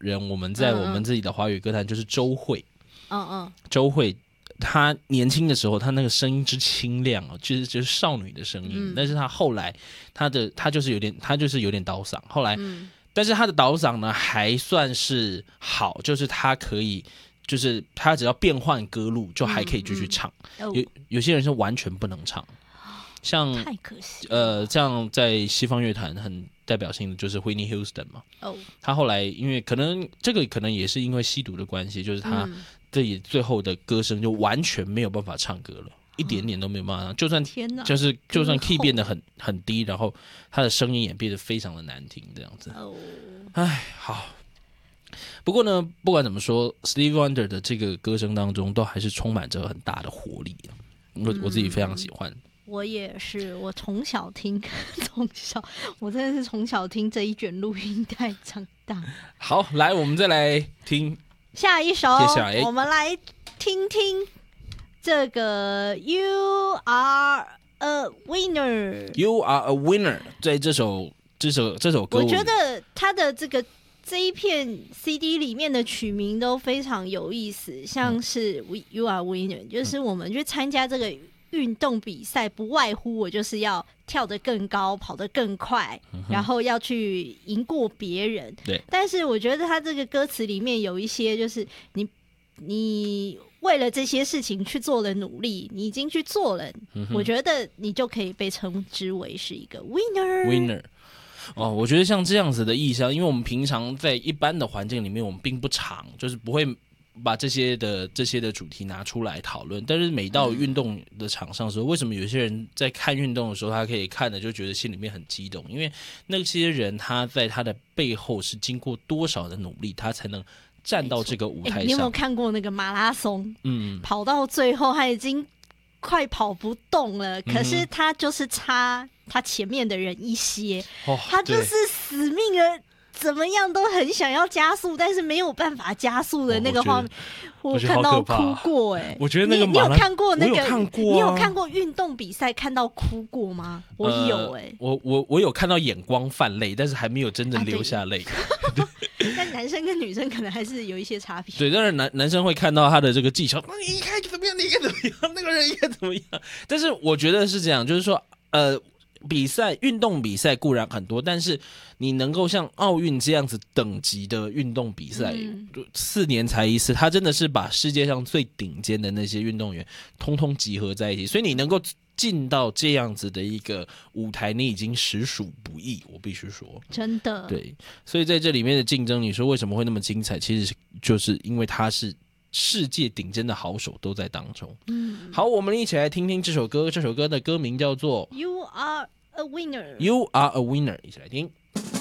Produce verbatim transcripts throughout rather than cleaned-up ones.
人，我们在我们自己的华语歌坛就是周蕙， 嗯嗯， 周蕙。她年轻的时候，她那个声音之清亮哦，就是就是少女的声音。嗯、但是她后来，她的她就是有点，她就是有点倒嗓。后来，嗯、但是她的倒嗓呢还算是好，就是她可以，就是她只要变换歌路，就还可以继续唱。嗯嗯、有有些人是完全不能唱，像太可惜呃，这样在西方乐坛很代表性的就是 Whitney Houston 嘛。哦，她后来因为可能这个可能也是因为吸毒的关系，就是她。嗯自己最后的歌声就完全没有办法唱歌了，一点点都没有办法，就算就是就算 key 变得很很低，然后他的声音也变得非常的难听，这样子。哦，哎，好。不过呢，不管怎么说 ，Stevie Wonder 的这个歌声当中，都还是充满着很大的活力。我我自己非常喜欢。嗯、 我也是，我从小听，从小我真的是从小听这一卷录音带长大。 好，来，我们再来听。 下一首，我们来听听这个 You Are a Winner。You Are a Winner， 在这首这首这首歌， 我觉得它的这个这一片 C D 里面的曲名都非常有意思，像是 You Are a Winner， 就是我们去参加这个运动比赛，不外乎我就是要跳得更高，跑得更快，嗯、然后要去赢过别人。 对， 但是我觉得他这个歌词里面有一些，就是你你为了这些事情去做了努力，你已经去做了，嗯、我觉得你就可以被称之为是一个 winner。 winner。哦，我觉得像这样子的意象，因为我们平常在一般的环境里面，我们并不常，就是不会。把这些的这些的主题拿出来讨论，但是每到运动的场上的时候，为什么有些人在看运动的时候，他可以看的就觉得心里面很激动？因为那些人他在他的背后是经过多少的努力，他才能站到这个舞台上。 你有没有看过那个马拉松？嗯，跑到最后他已经快跑不动了，可是他就是差他前面的人一些，哦、他就是死命的。怎么样都很想要加速，但是没有办法加速的那个画面，我, 我看到哭过哎、欸。 我觉得那个你, 你有看过那个？ 我有看过、啊。 你有看过运动比赛看到哭过吗？我有哎、欸呃。 我我我有看到眼光泛泪，但是还没有真的流下泪。 啊、但男生跟女生可能还是有一些差别。 对，当然男男生会看到他的这个技巧，你应该怎么样，你应该怎么样，那个人应该怎么样。但是我觉得是这样，就是说，呃。比赛运动比赛固然很多，但是你能够像奥运这样子等级的运动比赛，嗯、四年才一次，他真的是把世界上最顶尖的那些运动员通通集合在一起，所以你能够进到这样子的一个舞台，你已经实属不易，我必须说， 真的。 对，所以在这里面的竞争，你说为什么会那么精彩？其实就是因为他是世界顶尖的好手都在当中。嗯，好，我们一起来听听这首歌。这首歌的歌名叫做 You Are a Winner。 You Are a Winner， 一起来听。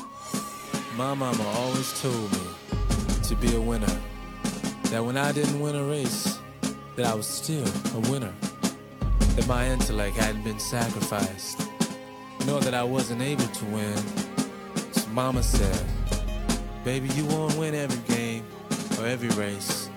My mama always told me to be a winner, that when I didn't win a race, that I was still a winner, that my intellect hadn't been sacrificed, nor that I wasn't able to win. So mama said, baby, you won't win every game or every race,